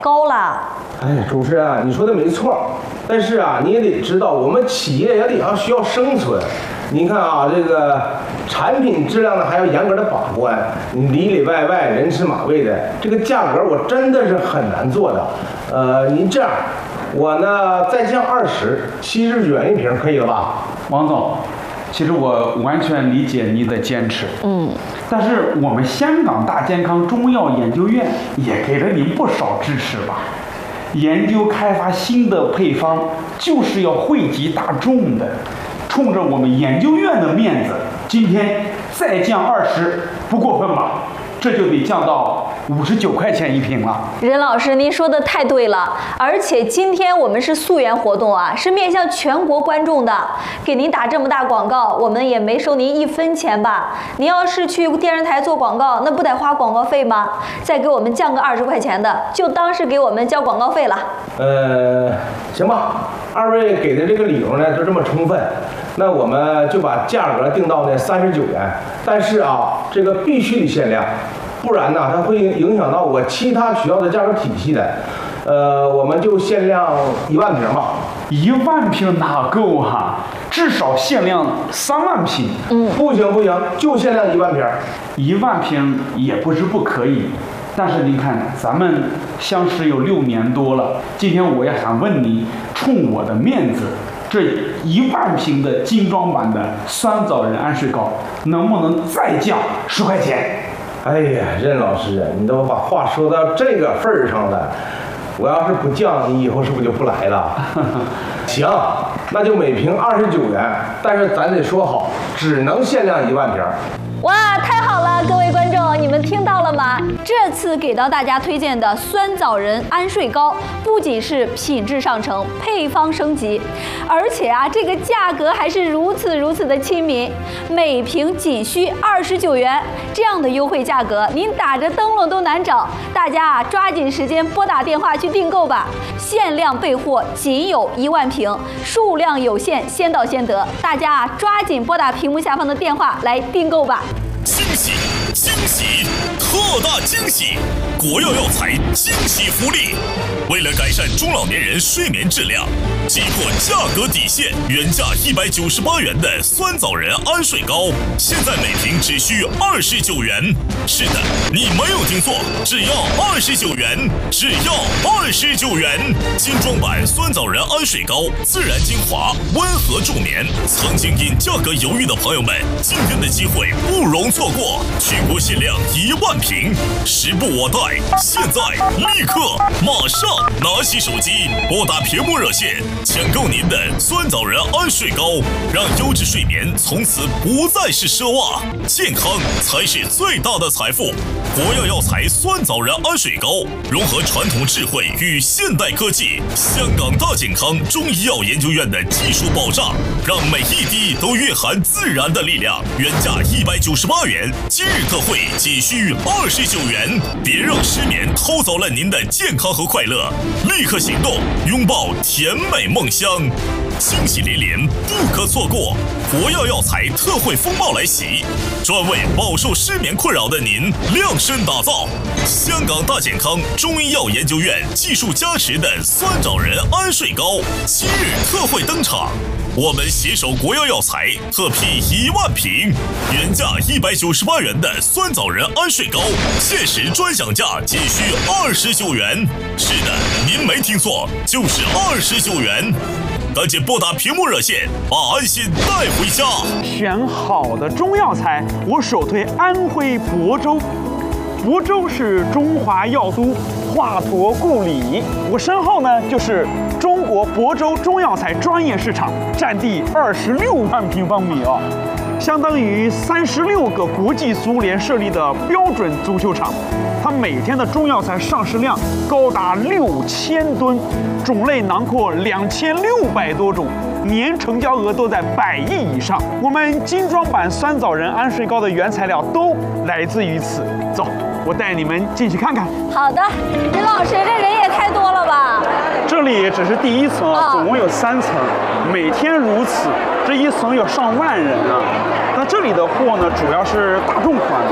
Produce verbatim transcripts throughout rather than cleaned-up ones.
高了。 哎，主持人，你说的没错，但是啊，你也得知道，我们企业也得要需要生存。您看啊，这个产品质量呢还要严格的把关，你里里外外人吃马喂的，这个价格我真的是很难做的。呃，您这样，我呢再降二十，七十元一瓶，可以了吧？ 王总，其实我完全理解您的坚持， 嗯， 但是我们香港大健康中药研究院也给了您不少支持吧？研究开发新的配方，就是要惠及大众的。冲着我们研究院的面子，今天再降二十，不过分吧？这就得降到五十九块钱一瓶了。 任老师，您说的太对了，而且今天我们是溯源活动啊，是面向全国观众的，给您打这么大广告，我们也没收您一分钱吧？您要是去电视台做广告，那不得花广告费吗？再给我们降个二十块钱的，就当是给我们交广告费了。 呃，行吧，二位给的这个理由呢就这么充分，那我们就把价格定到呢三十九元，但是啊，这个必须得限量。不然呢，它会影响到我其他渠道的价格体系的。呃，我们就限量一万瓶吧。 一万瓶哪够啊？至少限量三万瓶。 嗯， 不行不行，就限量一万瓶。 一万瓶也不是不可以，但是您看，咱们相识有六年多了，今天我也想问您，冲我的面子，这一万瓶的精装版的酸枣仁安睡膏，能不能再降十块钱？ 哎呀，任老师，你都把话说到这个份儿上了，我要是不降，你以后是不是就不来了？行，那就每瓶二十九元，但是咱得说好，只能限量一万瓶。 哇，太好了，各位观众，你们听到了吗？这次给到大家推荐的酸枣仁安睡膏，不仅是品质上乘，配方升级，而且啊，这个价格还是如此如此的亲民，每瓶仅需二十九元，这样的优惠价格，您打着灯笼都难找。大家啊，抓紧时间拨打电话去订购吧，限量备货，仅有一万瓶，数量有限，先到先得。大家啊，抓紧拨打屏幕下方的电话来订购吧。 惊喜惊喜特大惊喜！国药药材惊喜福利，为了改善中老年人睡眠质量，击破价格底线，原价一百九十八元的酸枣仁安睡膏，现在每瓶只需二十九元。是的，你没有听错，只要二十九元，只要二十九元。精装版酸枣仁安睡膏，自然精华，温和助眠。曾经因价格犹豫的朋友们，今天的机会不容错过，全国限量一万瓶，时不我待，现在立刻马上拿起手机拨打屏幕热线，抢购您的酸枣仁安睡膏，让优质睡眠从此不再是奢望，健康才是最大的财富。国药药材酸枣仁安睡膏融合传统智慧与现代科技，香港大健康中医药研究院的技术保障，让每一滴都蕴含自然的力量。原价一百九十八元，今日特惠仅需二十九元，别让失眠偷走了您的健康和快乐，立刻行动，拥抱甜美梦乡，惊喜连连，不可错过！国药药材特惠风暴来袭，专为饱受失眠困扰的您量身打造。香港大健康中医药研究院技术加持的酸枣仁安睡膏，今日特惠登场。我们携手国药药材特批一万瓶，原价一百九十八元的酸枣仁安睡膏，限时专享价仅需二十九元。是的，您没听错，就是二十九元。赶紧拨打屏幕热线，把安心带回家。 选好的中药材，我首推安徽亳州。亳州是中华药都，华佗故里。我身后呢就是中国亳州中药材专业市场，占地二十六万平方米哦，相当于三十六个国际足联设立的标准足球场。它每天的中药材上市量高达六千吨，种类囊括两千六百多种，年成交额都在百亿以上。我们精装版酸枣仁安睡膏的原材料都来自于此。走，我带你们进去看看。 好的，任老师，这人也太多了吧？ 这里只是第一层啊，总共有三层，每天如此，这一层有上万人啊。那这里的货呢，主要是大众款的，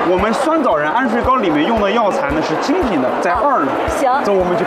我们酸枣仁安睡膏里面用的药材呢是精品的，在二楼。 行， 走，我们去。